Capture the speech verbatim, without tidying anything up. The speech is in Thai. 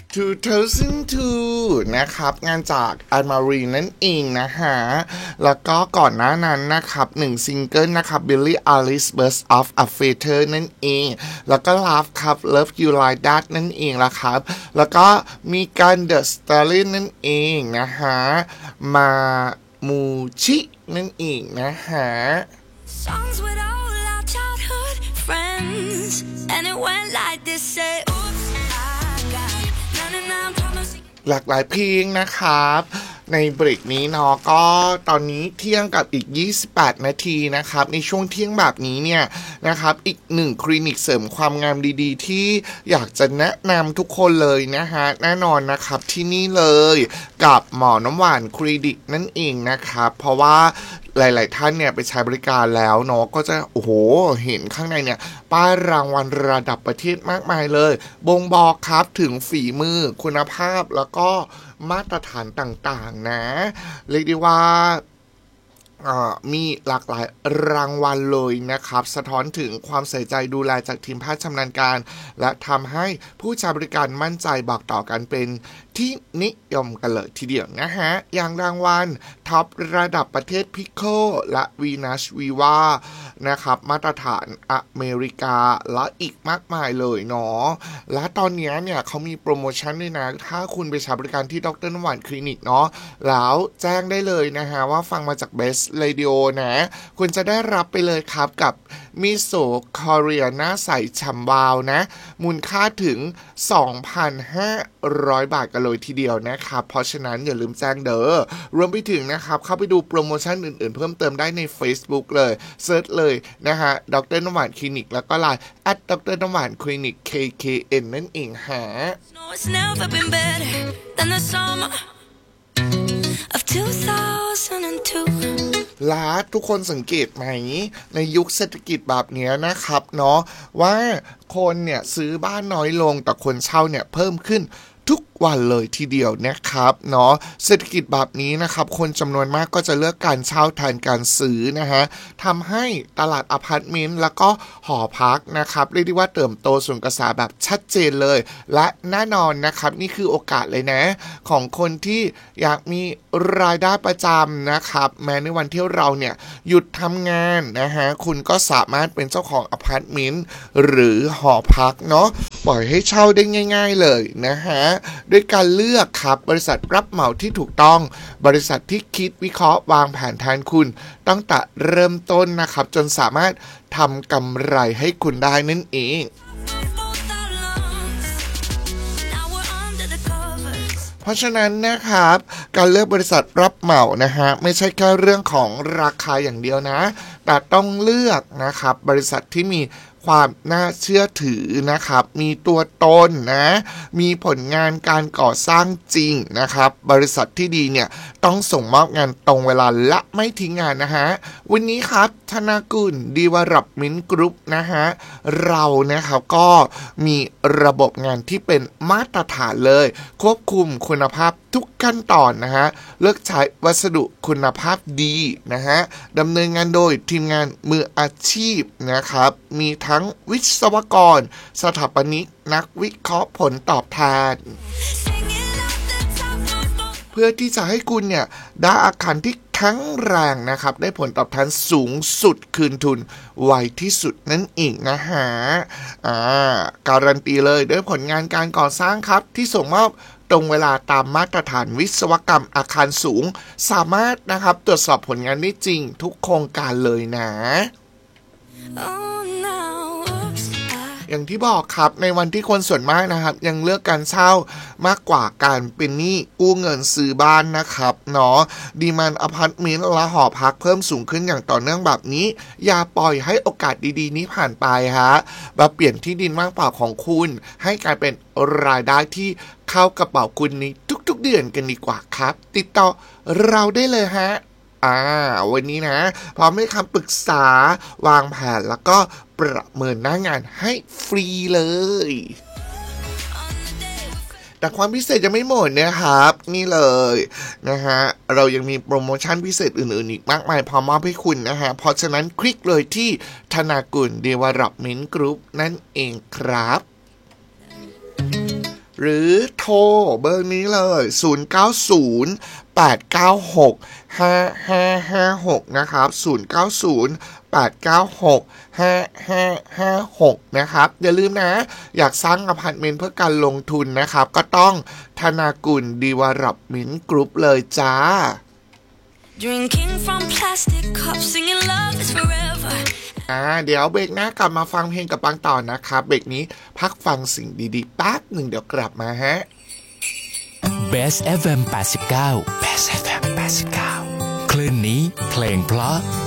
สองพันสองนะครับงานจากอันมารีนั่นเองนะฮะแล้วก็ก่อนหน้านั้นนะครับหนึ่งซิงเกิลนะครับ Billie Eilish Burst of a Feather นั่นเองแล้วก็ Love ครับ Love You Like That นั่นเองละครับแล้วก็มีการ The Stallion นั่นเองนะฮะมามูชินั่นเองนะฮะ Songs with all our childhood friends and it went like this say oops I got ninety-nine problems หลากหลายเพลงนะครับในเบรกนี้เนาะก็ตอนนี้เที่ยงกับอีกยี่สิบแปดนาทีนะครับในช่วงเที่ยงแบบนี้เนี่ยนะครับอีกหนึ่งคลินิกเสริมความงามดีๆที่อยากจะแนะนำทุกคนเลยนะฮะแน่นอนนะครับที่นี่เลยกับหมอน้ำหวานคลินิกนั่นเองนะครับเพราะว่าหลายๆท่านเนี่ยไปใช้บริการแล้วเนาะก็จะโอ้โหเห็นข้างในเนี่ยป้ายรางวัลระดับประเทศมากมายเลยบ่งบอกครับถึงฝีมือคุณภาพแล้วก็มาตรฐานต่างๆนะเรียกได้ว่ามีหลากหลายรางวัลเลยนะครับสะท้อนถึงความใส่ใจดูแลจากทีมแพทย์ชำนาญการและทำให้ผู้ใช้บริการมั่นใจบอกต่อกันเป็นที่นิยมกันเลยทีเดียวนะฮะอย่างรางวัลท็อประดับประเทศพิโคและวีนัสวีวานะครับมาตรฐานอเมริกาและอีกมากมายเลยเนาะและตอนนี้เนี่ยเขามีโปรโมชั่นด้วยนะถ้าคุณไปใช้บริการที่ดร.น้ำหวานคลินิกเนาะแล้วแจ้งได้เลยนะฮะว่าฟังมาจาก Best Radio นะคุณจะได้รับไปเลยครับกับมิโซะคอเรียหน้าใสฉ่ำวาวนะมูลค่าถึง สองพันห้าร้อย บาทกันเลยทีเดียวนะครับเพราะฉะนั้นอย่าลืมแจ้งเด้อรวมไปถึงนะครับเข้าไปดูโปรโมชั่นอื่นๆเพิ่มเติมได้ใน Facebook เลยเซิร์ชเลยนะฮะดร.น้ำหวานคลินิกแล้วก็ไลน์ แอท ดร.น้ำหวานคลินิก เค เค เอ็น นั่นเองฮะ No it's never been better than the summer of two thousand two และทุกคนสังเกตไหมในยุคเศรษฐกิจแบบนี้นะครับเนาะว่าคนเนี่ยซื้อบ้านน้อยลงแต่คนเช่าเนี่ยเพิ่มขึ้นทุกวันเลยทีเดียวนะครับเนาะเศรษฐกิจแบบนี้นะครับคนจำนวนมากก็จะเลือกการเช่าแทนการซื้อนะฮะทำให้ตลาดอพาร์ตเมนต์แล้วก็หอพักนะครับเรียกได้ว่าเติบโตส่วนกระแสแบบชัดเจนเลยและแน่นอนนะครับนี่คือโอกาสเลยนะของคนที่อยากมีรายได้ประจำนะครับแม้ในวันที่เราเนี่ยหยุดทำงานนะฮะคุณก็สามารถเป็นเจ้าของอพาร์ตเมนต์หรือหอพักเนาะปล่อยให้เช่าได้ง่ายๆเลยนะฮะด้วยการเลือกครับบริษัทรับเหมาที่ถูกต้องบริษัทที่คิดวิเคราะห์วางแผนแทนคุณตั้งแต่เริ่มต้นนะครับจนสามารถทำกำไรให้คุณได้นั่นเองเพราะฉะนั้นนะครับการเลือกบริษัทรับเหมานะฮะไม่ใช่แค่เรื่องของราคาอย่างเดียวนะแต่ต้องเลือกนะครับบริษัทที่มีความน่าเชื่อถือนะครับมีตัวตนนะมีผลงานการก่อสร้างจริงนะครับบริษัทที่ดีเนี่ยต้องส่งมอบงานตรงเวลาและไม่ทิ้งงานนะฮะวันนี้ครับธนากุลดีวรับมินกรุ๊ปนะฮะเรานะครับก็มีระบบงานที่เป็นมาตรฐานเลยควบคุมคุณภาพทุกขั้นตอนนะฮะเลือกใช้วัสดุคุณภาพดีนะฮะดำเนินงานโดยทีมงานมืออาชีพนะครับมีทั้งวิศวกรสถาปนิกนักวิเคราะห์ผลตอบแทนเพื่อที่จะให้คุณเนี่ยได้อาคารที่แข็งแรงนะครับได้ผลตอบแทนสูงสุดคืนทุนไวที่สุดนั่นเองนะฮะอ่าการันตีเลยด้วยผลงานการก่อสร้างครับที่ส่งมอบตรงเวลาตามมาตรฐานวิศวกรรมอาคารสูงสามารถนะครับตรวจสอบผลงานได้จริงทุกโครงการเลยนะ oh, no. อย่างที่บอกครับในวันที่คนส่วนมากนะครับยังเลือกการเช่ามากกว่าการเป็นหนี้กู้เงินซื้อบ้านนะครับเนาะดีมานด์อพาร์ตเมนต์และหอพักเพิ่มสูงขึ้นอย่างต่อเนื่องแบบนี้อย่าปล่อยให้โอกาสดีๆนี้ผ่านไปฮะมาเปลี่ยนที่ดินว่างเปล่าของคุณให้กลายเป็นรายได้ที่เข้ากระเป๋าคุณในทุกๆเดือนกันดีกว่าครับติดต่อเราได้เลยฮะอ่าวันนี้นะพร้อมให้คำปรึกษาวางแผนแล้วก็ประเมินหน้างานให้ฟรีเลยแต่ความพิเศษยังไม่หมดนะครับนี่เลยนะฮะเรายังมีโปรโมชั่นพิเศษอื่นๆอีกมากมายพร้อมมอบให้คุณนะฮะเพราะฉะนั้นคลิกเลยที่ธนากุล Development Group นั่นเองครับหรือโทรเบอร์นี้เลยศูนย์ เก้า ศูนย์ แปด เก้า หก ห้า ห้า ห้า หกนะครับศูนย์ เก้า ศูนย์ แปด เก้า หก ห้า ห้า ห้า หกนะครับอย่าลืมนะอยากสร้างอพาร์ตเมนต์เพื่อการลงทุนนะครับก็ต้องธนากุลดีวลอปเมนต์กรุ๊ปเลยจ้า Drinking from plastic cups, singing love is forever. อ่าเดี๋ยวเบรกหน้ากลับมาฟังเพลงกับปังต่อนะครับเบรกนี้พักฟังสิ่งดีๆแป๊บหนึ่งเดี๋ยวกลับมาฮะ Best เอฟ เอ็ม แปดสิบเก้า Best เอฟ เอ็ม แปดสิบเก้า คลื่นนี้เพลงเพราะ